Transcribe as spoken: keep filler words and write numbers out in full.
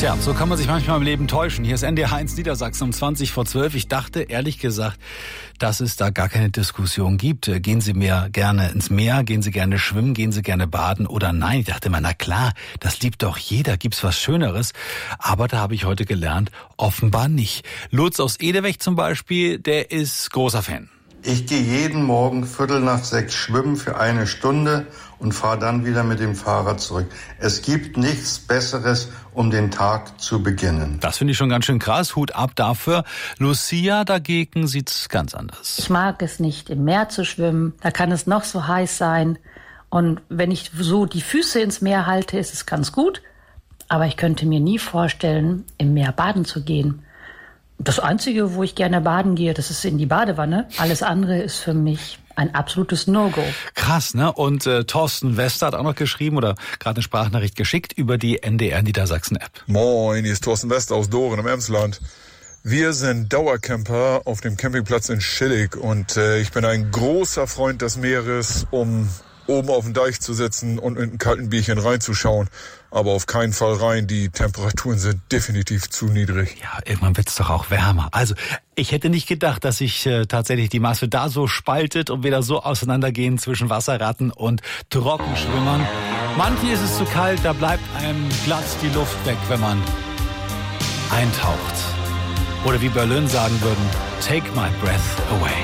Tja, so kann man sich manchmal im Leben täuschen. Hier ist N D R eins Niedersachsen um zwanzig vor zwölf. Ich dachte, ehrlich gesagt, dass es da gar keine Diskussion gibt. Gehen Sie mehr gerne ins Meer, gehen Sie gerne schwimmen, gehen Sie gerne baden oder nein? Ich dachte immer, na klar, das liebt doch jeder. Gibt's was Schöneres? Aber da habe ich heute gelernt, offenbar nicht. Lutz aus Edeweg zum Beispiel, der ist großer Fan. Ich gehe jeden Morgen Viertel nach sechs schwimmen für eine Stunde und fahre dann wieder mit dem Fahrrad zurück. Es gibt nichts Besseres, um den Tag zu beginnen. Das finde ich schon ganz schön krass. Hut ab dafür. Lucia dagegen sieht's ganz anders. Ich mag es nicht, im Meer zu schwimmen. Da kann es noch so heiß sein. Und wenn ich so die Füße ins Meer halte, ist es ganz gut. Aber ich könnte mir nie vorstellen, im Meer baden zu gehen. Das Einzige, wo ich gerne baden gehe, das ist in die Badewanne. Alles andere ist für mich ein absolutes No-Go. Krass, ne? Und äh, Thorsten Wester hat auch noch geschrieben oder gerade eine Sprachnachricht geschickt über die N D R Niedersachsen-App. Moin, hier ist Thorsten Wester aus Doren im Emsland. Wir sind Dauercamper auf dem Campingplatz in Schillig und äh, ich bin ein großer Freund des Meeres, um oben auf dem Deich zu sitzen und mit einem kalten Bierchen reinzuschauen. Aber auf keinen Fall rein, die Temperaturen sind definitiv zu niedrig. Ja, irgendwann wird's doch auch wärmer. Also, ich hätte nicht gedacht, dass sich äh, tatsächlich die Masse da so spaltet und wir da so auseinandergehen zwischen Wasserratten und Trockenschwimmern. Manchen ist es zu kalt, da bleibt einem glatt die Luft weg, wenn man eintaucht. Oder wie Berlin sagen würden, take my breath away.